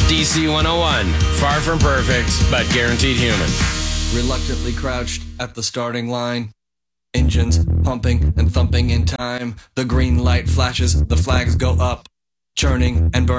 DC 101. Far from perfect, but guaranteed human. Reluctantly crouched at the starting line. Engines pumping and thumping in time. The green light flashes, the flags go up. Churning and burning.